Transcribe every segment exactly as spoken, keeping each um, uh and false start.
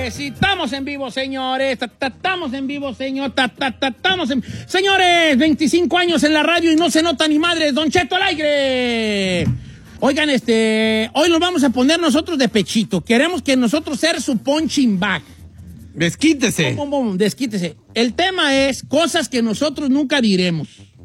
que sí, estamos en vivo, señores. Ta, ta, estamos en vivo, señor. Ta, ta, ta, estamos en... Señores, veinticinco años en la radio y no se nota ni madres. Don Cheto al aire. Oigan, este... Hoy nos vamos a poner nosotros de pechito. Queremos que nosotros ser su punching bag. Desquítese. Bum, bum, bum, desquítese. El tema es cosas que nosotros nunca diremos.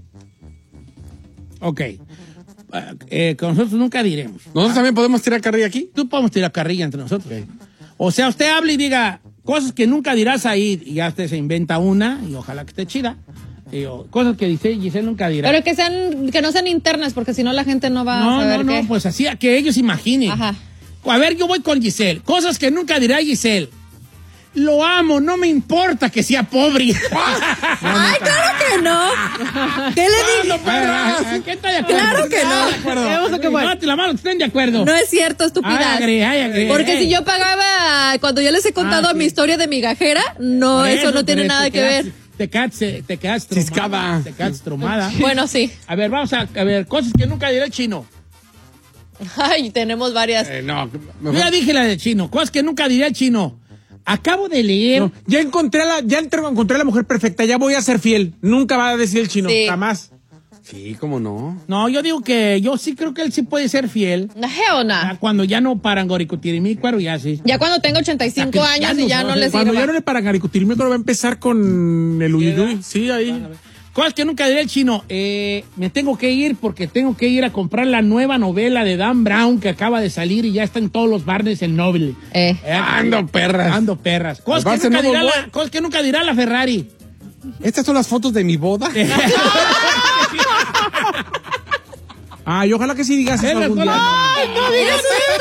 Ok. Eh, que nosotros nunca diremos. ¿Nosotros también podemos tirar carrilla aquí? Tú podemos tirar carrilla entre nosotros. Okay. O sea, usted habla y diga cosas que nunca dirás ahí y ya usted se inventa una y ojalá que esté chida. Y, o, cosas que dice Giselle nunca dirá. Pero que sean, que no sean internas, porque si no la gente no va no, a saber No, no, qué. no, pues así, que ellos imaginen. Ajá. A ver, yo voy con Giselle. Cosas que nunca dirá Giselle. Lo amo, no me importa que sea pobre. ¡Ay, claro que no! ¿Qué le digo? ¿Qué está de acuerdo? Claro que no. De acuerdo. Eso que bueno. Levante la mano, estén de acuerdo. No es cierto, estúpida. Ay, agree, ay, agree. Porque si yo pagaba, cuando yo les he contado Ah, sí. mi historia de migajera, no, Por eso, no por tiene eso, nada te que quedas- ver. Te quedas, te quedas Ciscada. tromada. Te quedas tromada. Bueno, sí. A ver, vamos a, a ver, cosas que nunca dirá el chino. Ay, tenemos varias. Eh, no, Yo mejor- ya dije la del chino, cosas que nunca diría el chino. Acabo de leer. No, ya encontré a la, ya entre- encontré a la mujer perfecta, ya voy a ser fiel. Nunca va a decir el chino, Sí. jamás. Sí, cómo no. No, yo digo que yo sí creo que él sí puede ser fiel. No, hell Ya no. cuando ya no paran goricutirimícuaro, ya sí. Ya cuando tengo ochenta y cinco Ya que- años ya y ya no, no les Cuando ya no sirve. le para garicutir, me creo que va a empezar con el uyuyuy. Sí, ahí. Cosas que nunca diría el chino. Eh, me tengo que ir porque tengo que ir a comprar la nueva novela de Dan Brown que acaba de salir y ya está en todos los Barnes en Noble. Eh. Eh, Ando perras. Ando perras. Cosas Barnes que, nunca en dirá Noble, la, cosas que nunca dirá la Ferrari. Estas son las fotos de mi boda. Ay, ojalá que sí digas eso Esas algún son día. las- Ay, no digas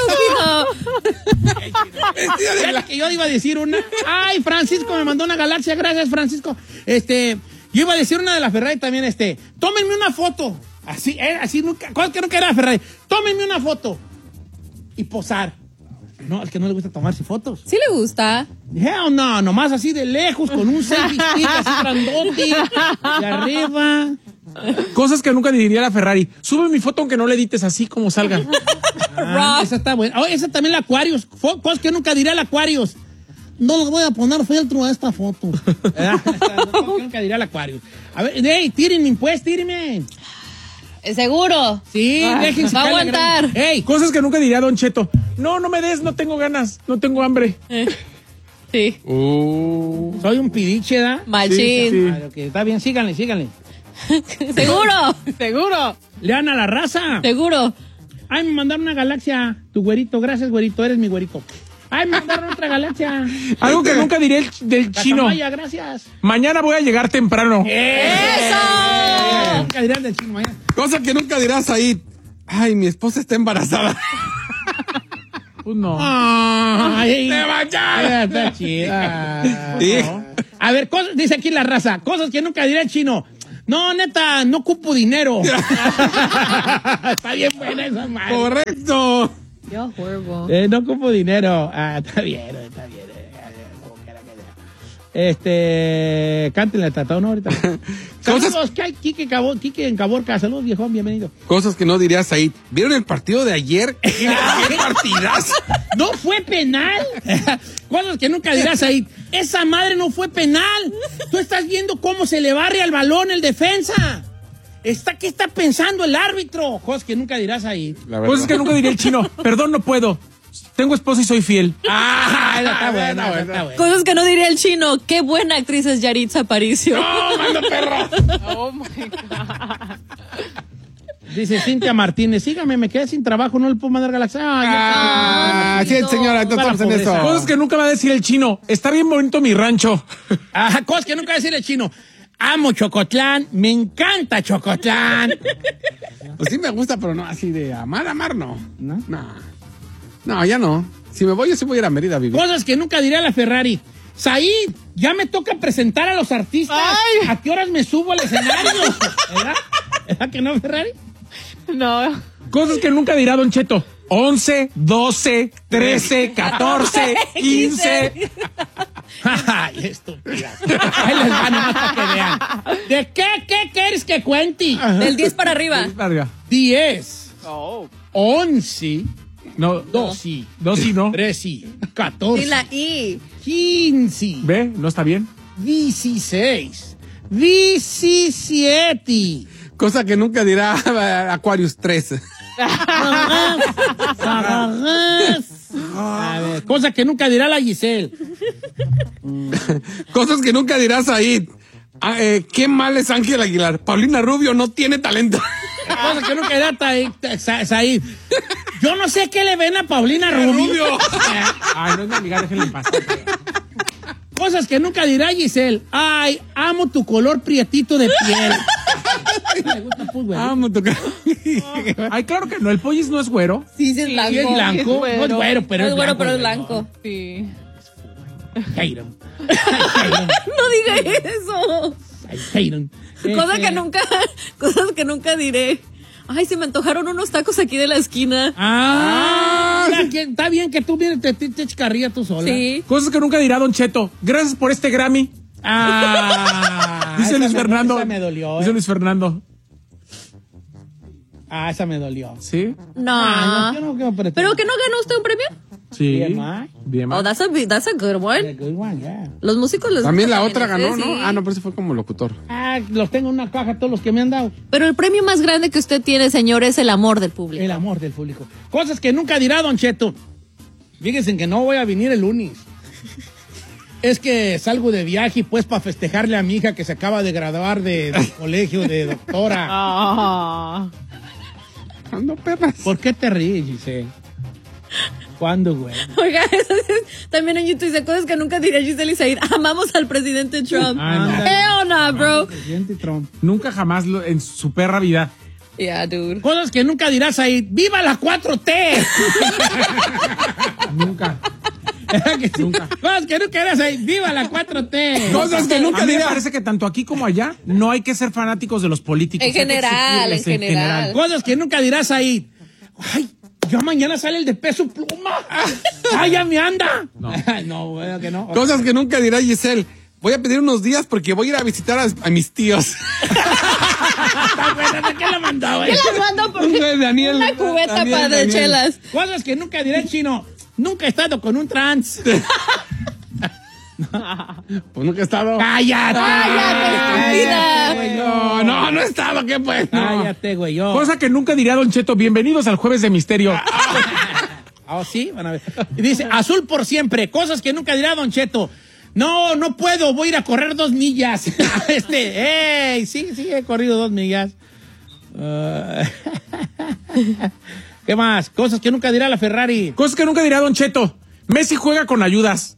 eso, estúpido. Fíjate que yo iba a decir una. Ay, Francisco me mandó una galaxia, gracias, Francisco. Este, yo iba a decir una de la Ferrari también, este, tómenme una foto. Así, eh, así nunca, cosas que nunca era la Ferrari. Tómenme una foto. Y posar. No, es que no le gusta tomarse fotos. Sí le gusta. Hell no, nomás así de lejos, con un selfie stick así grandote, de arriba. Cosas que nunca diría la Ferrari. Sube mi foto aunque no le edites así como salga. Ah, esa está buena. Oh, esa también la Aquarius. Fo- Cosas que nunca dirá la Aquarius. No le voy a poner filtro a esta foto. ¿Verdad? Cosas que nunca dirá la Aquarius. A ver, hey, tírenme, pues, tírenme. Eh, Seguro. Sí, Ah, déjense. va a caer la aguantar. gran- Hey, Cosas que nunca diría Don Cheto. No, no me des, no tengo ganas, no tengo hambre. Sí. Uh, soy un pidiche, ¿da? Machín. Sí. Ah, ok, está bien, síganle, síganle. Seguro. Seguro. Lean a la raza. Seguro. Ay, me mandaron una galaxia. Tu güerito, gracias, güerito, eres mi güerito. Ay, me mandaron otra galaxia. Algo que nunca diría el, del chino. Casamaya, gracias. Mañana voy a llegar temprano. ¡Eso! Nunca dirá el del chino, mañana. cosa que nunca dirás ahí. Ay, mi esposa está embarazada. Pues no. Ay, ¡Te vayas! está chida. Sí. A ver, cosas, dice aquí la raza, cosas que nunca dirá el chino. No, neta, no ocupo dinero. Está bien buena esa madre. Correcto. Yo juego. Eh, no ocupo dinero. Ah, está bien, está bien. eh, como quiera que sea. Este, cántenle al tratado, ¿no? Ahorita. Saludos, ¿qué hay? Quique, Cabo, Quique en Caborca. Saludos, viejón, bienvenido. Cosas que no dirías ahí. ¿Vieron el partido de ayer? ¡Qué, qué partidazo! No fue penal. Cosas que nunca dirás ahí. Esa madre no fue penal. Tú estás viendo cómo se le barre al balón el defensa. Está, ¿Qué está pensando el árbitro? Cosas que nunca dirás ahí. La verdad. Cosas que nunca diría el chino. Perdón, no puedo. Tengo esposa y soy fiel. Ah, esa está buena, esa está buena. Cosas que no diría el chino. Qué buena actriz es Yaritza Aparicio. ¡Oh, manda perra! Oh my God. Dice Cintia Martínez, sígame, me quedé sin trabajo, no le puedo mandar galaxia. Ay, Ah, ya sí, está. señora, no Para estamos en pobreza. eso. Cosas que nunca va a decir el chino. Está bien bonito mi rancho. Ah, cosas que nunca decir el chino. Amo Chocotlán, me encanta Chocotlán. Pues sí me gusta, pero no así de amar, amar, no. ¿No? No. No, ya no. Si me voy, yo sí voy a ir a Mérida a vivir. Cosas que nunca diría la Ferrari. Said, ya me toca presentar a los artistas. Ay. ¿A qué horas me subo al escenario? ¿Verdad? ¿Verdad que no, Ferrari? No. Cosas que nunca dirá Don Cheto. once, doce, trece, catorce, quince. Ay, estúpida. Ahí les van nomás para que vean. ¿De qué, qué quieres que cuente? Del diez para arriba. Larga. diez, Oh. once, No. Dos sí. Dos sí, no. Tres sí. Catorce. Y la I. Quince. ¿Ve? ¿No está bien? Dieciséis. Diecisiete. Cosa que nunca dirá Aquarius tres. A ver, cosa que nunca dirá la Giselle. Cosas que nunca dirás ahí. Ah, eh, qué mal es Ángel Aguilar. Paulina Rubio no tiene talento. Cosa que nunca dirá Said. Yo no sé qué le ven a Paulina Rubio. Rubio. Ay, no es mi amiga, déjenle en paz. Cosas que nunca dirá Giselle. Ay, amo tu color prietito de piel. Me gusta, pues, güey. Amo tu cara. Ay, claro que no, el pollis no es güero. Sí, sí, es blanco. Sí, es blanco. Sí, No es güero, pero No es es güero, blanco. pero es güey. blanco. Sí. Hate 'em. No diga eso. I hate 'em. Cosa Este, que nunca, cosas que nunca diré. Ay, se me antojaron unos tacos aquí de la esquina. Ah, está bien- está bien que tú vienes, te, te, te eches carrilla tú sola. Sí. Cosas que nunca dirá Don Cheto. Gracias por este Grammy. Ah, Dice esa Luis me- Fernando. Esa me dolió. Dice eh. Luis Fernando. Ah, esa me dolió. ¿Sí? No. Ah, no, yo no quiero pretender. ¿Pero que no ganó usted un premio? Sí. Bien, ma. Bien, ma. Oh, that's a, that's a good one. A good one, yeah. Los músicos les También gusta la otra ese, ganó, sí. ¿no? Ah, no, pero ese fue como locutor. Ah, los tengo en una caja todos los que me han dado. Pero el premio más grande que usted tiene, señor, es el amor del público. El amor del público. Cosas que nunca dirá Don Cheto. Fíjense que no voy a venir el lunes. Es que salgo de viaje, pues, para festejarle a mi hija que se acaba de graduar de, de colegio de doctora. Ah. Ando perras. ¿Por qué te ríes, Giselle? ¿Cuándo, güey? Oiga, eso es- también en YouTube dice cosas que nunca diría Giselle Isaid. Amamos al presidente Trump. Ándale. Hell no, bro. Presidente Trump. Nunca jamás lo- en su perra vida. Yeah, dude. Cosas que nunca dirás ahí. ¡Viva la cuatro T! Nunca. ¿Verdad que sí? Nunca. Cosas que nunca dirás ahí. ¡Viva la cuatro T! Cosas que A nunca mí me dirá. parece que tanto aquí como allá no hay que ser fanáticos de los políticos. En hay que general, exigirles en general. Cosas que nunca dirás ahí. ¡Ay! Ya mañana sale el de Peso Pluma. ¡Ay, ya me anda! No. No, bueno, que no. Cosas que nunca dirá Giselle. Voy a pedir unos días porque voy a ir a visitar a, a mis tíos. Está buena, ¿de qué la mandaba? ¿Qué las mando por De Daniel- una cubeta Daniel, para de Daniel. chelas? Cosas que nunca diré chino. Nunca he estado con un trans. Pues nunca he estado. ¡Cállate! ¡Cállate, estúpida! güey, No, no, no he estado. ¿Qué pues? No. Cállate, güey, yo. Cosa que nunca diría Don Cheto. Bienvenidos al Jueves de Misterio. Ah, sí, van a ver. Y dice, azul por siempre. Cosas que nunca dirá Don Cheto. No, no puedo, voy a ir a correr dos millas. este, ¡ey! Sí, sí, he corrido dos millas. Ah. ¿Qué más? Cosas que nunca dirá la Ferrari. Cosas que nunca diría Don Cheto. Messi juega con ayudas.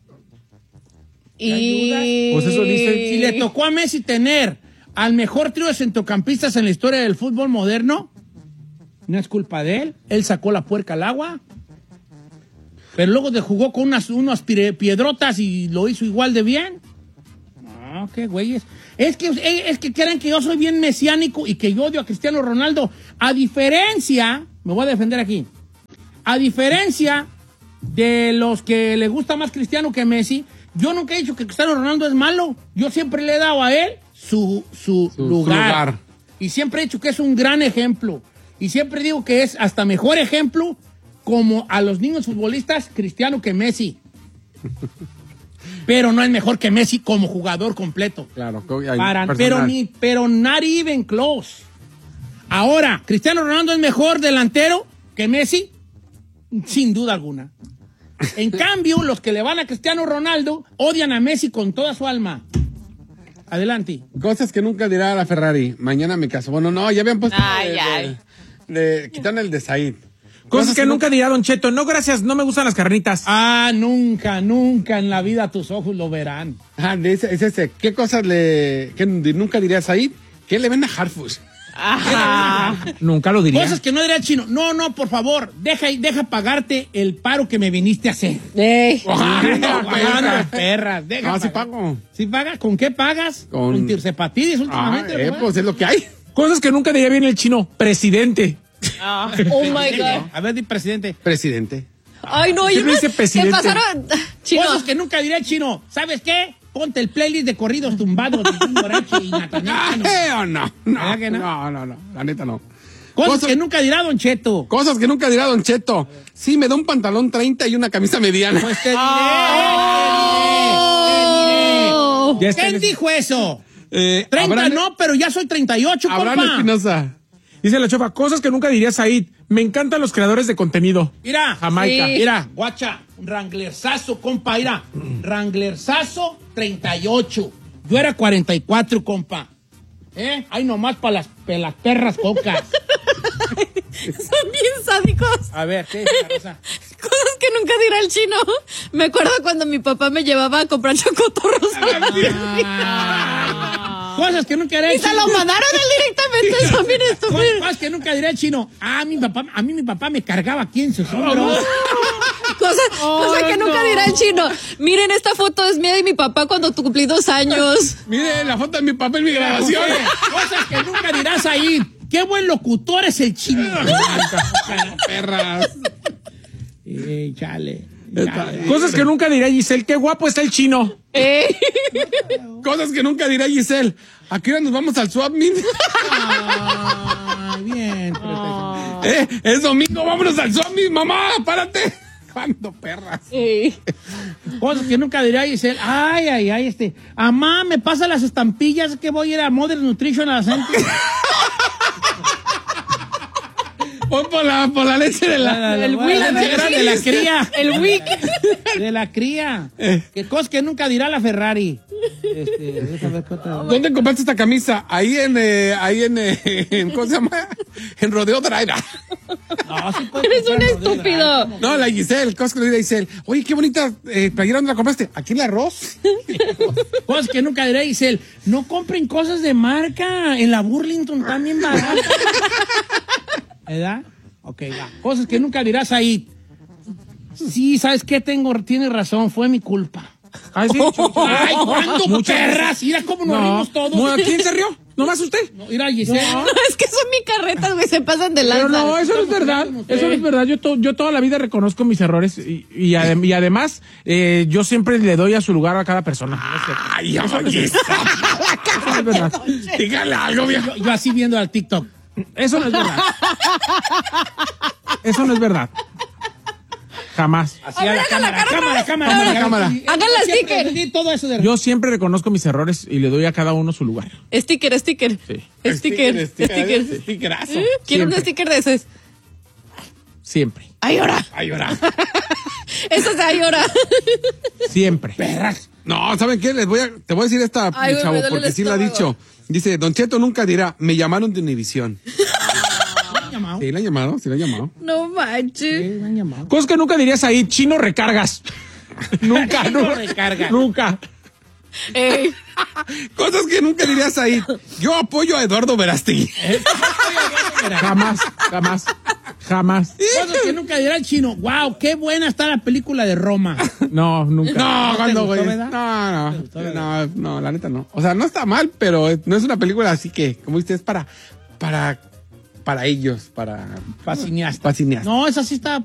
Y... Pues eso dice. Si le tocó a Messi tener al mejor trío de centrocampistas en la historia del fútbol moderno, no es culpa de él. Él sacó la puerca al agua. Pero luego de jugó con unas, unas pire- piedrotas y lo hizo igual de bien. No, qué güeyes. Es que, es que creen que yo soy bien mesiánico y que yo odio a Cristiano Ronaldo. A diferencia, me voy a defender aquí. A diferencia de los que le gusta más Cristiano que Messi, yo nunca he dicho que Cristiano Ronaldo es malo. Yo siempre le he dado a él su, su, Su- su lugar. lugar. Y siempre he dicho que es un gran ejemplo. Y siempre digo que es hasta mejor ejemplo como a los niños futbolistas Cristiano que Messi. Pero no es mejor que Messi como jugador completo. Claro, que hay Para- personal. pero ni, pero not even close. Ahora, ¿Cristiano Ronaldo es mejor delantero que Messi? Sin duda alguna. En cambio, los que le van a Cristiano Ronaldo odian a Messi con toda su alma. Adelante. Cosas que nunca dirá la Ferrari. Mañana me caso. Bueno, no, ya habían puesto. Ay, de- ay. de- de- quitaron el de Said. Cosas que nunca diría Don Cheto. No, gracias, no me gustan las carnitas. Ah, nunca, nunca en la vida tus ojos lo verán. Ah, de ese, es ese. ¿Qué cosas le que nunca diría Said? ¿Qué le ven a Harfush? Ajá. Nunca lo diría. Cosas que no diría el chino. No, no, por favor, deja, deja pagarte el paro que me viniste a hacer. Ey. Pagando, no, pagando, perra. perras. Deja No, sí pagar. pago. ¿Sí pagas? ¿Con qué pagas? Con- Con tirsepatidis Ah, últimamente. eh, ¿verdad? pues es lo que hay. Cosas que nunca diría bien el chino. Presidente. Ah. Oh my God. A ver, di presidente. Presidente. Ay, no, ¿Quién yo me no dice ¿Qué presidente? pasaron? Chino. Cosas que nunca diría el chino. ¿Sabes qué? Ponte el playlist de corridos tumbados de Tim Borachi y Natanael Cano. Eh, o no, no, ¿Verdad que no? no, no, no, la neta no. Cosas, Cosas- que nunca dirá Don Cheto. Cosas que nunca dirá Don Cheto. Sí, me da un pantalón treinta y una camisa mediana. Pues te diré, Oh. te diré, te diré. Ya está en ¿Quién ese- dijo eso? Eh, treinta Abraham- no, pero ya soy treinta y ocho, Abraham compa. Espinosa. Dice la chofa, cosas que nunca diría Said. Me encantan los creadores de contenido. Mira, Jamaica. Sí. mira, guacha, un Wranglerzazo, compa, mira. Wranglerzazo, treinta y ocho. Yo era cuarenta y cuatro, compa. ¿Eh? Ay, nomás para las, pa' las perras cocas. Son bien sádicos. A ver, ¿qué es la cosa? Cosas que nunca dirá el chino. Me acuerdo cuando mi papá me llevaba a comprar chocotorros a la Ah, cosas que nunca dirá Y el se chino. lo mandaron a él directamente. Eso, bien estúpido. Cosas que nunca dirá el chino. Ah, mi papá, a mí mi papá me cargaba aquí en sus hombros. Cosas, cosas que nunca dirá el chino. Miren, esta foto es mía y mi papá cuando tu cumplí dos años. Mire la foto de mi papá en mi grabación. Cosas que nunca dirás ahí. Qué buen locutor es el chino. Perras. Eh, chale. Está- chale. Cosas que nunca diría Giselle. Qué guapo está el chino. Eh. Cosas que nunca dirá Giselle. ¿A qué hora nos vamos al swap meet? Ay, bien. Eh, es domingo, vámonos al swap meet, mamá, párate. ¿Cuándo, perras? Eh. Cosas que nunca dirá Giselle. Ay, ay, ay, este. Amá, me pasa las estampillas que voy a ir a Modern Nutrition a la Santi. Voy por la, por la leche de la... El Wii, de, de la cría. El Wii. De la cría. Que cosas que nunca dirá la Ferrari. Este, déjame ver qué otra. ¿Dónde compraste esta camisa? Ahí en, eh, ahí en, eh, en, ¿cómo se llama? En Rodeo Drive. No, sí puede Eres comprar un Rodeo estúpido. Drive. No, la Giselle, cosas que le dirá Giselle. Oye, qué bonita eh, playera, ¿dónde la compraste? ¿Aquí en el arroz? Cosas que nunca dirá Giselle. No compren cosas de marca. En la Burlington también barata. ¿Verdad? Ok, va. Cosas que nunca dirás ahí. Sí, ¿sabes qué? Tengo, tienes razón, fue mi culpa. Ay, sí. Ay, ¿cuándo, Muchas perras? Mira cómo nos No. rimos todos. No, ¿quién se rió? ¿Nomás usted? No, mira, Giselle. No, es que son mi carretas, güey. Se pasan de Pero lanza. no, eso no es verdad. Eso no es verdad. Yo, to- yo toda la vida reconozco mis errores y, y, adem- y además eh, yo siempre le doy a su lugar a cada persona. Ay, ya va, Giselle. Eso no es verdad. Dígale algo, viejo. Yo, yo así viendo al TikTok. Eso no es verdad. Eso no es verdad. Jamás. Así A a, ver, la haga la cámara, cara, cámara, cámara, cámara, cámara. cámara. Y- Hagan la siempre sticker. di todo eso de... Yo siempre reconozco mis errores y le doy a cada uno su lugar. Sticker, sticker. Sí. Sticker, sticker. Stickerazo. ¿Eh? Quiero un Siempre. sticker de esos. Siempre. Ay, ahora. Ay, ahora. Eso es ay, ahora. Siempre. Perras. No, ¿saben qué? Les voy a, te voy a decir esta, Ay, güey, chavo, me duele porque el sí lo ha estómago. dicho. Dice, Don Cheto nunca dirá, me llamaron de Univisión. ¿Me han llamado? Sí, le han llamado, sí le han llamado. No manches. Sí, me han llamado. Cosas que nunca dirías ahí, chino recargas. nunca, Chino nunca. recarga. Nunca. Ey. Cosas que nunca dirías ahí. Yo apoyo a Eduardo Verástegui. Jamás, jamás, jamás. Cosas que nunca dirá el chino. Wow, qué buena está la película de Roma. No, nunca. No, te cuando, gustó, güey. verdad? No, no, gustó, no, no, la neta no. O sea, no está mal, pero no es una película así que, como dices, es para, para, para ellos, para, Para cineasta. para cineastas. No, esa sí está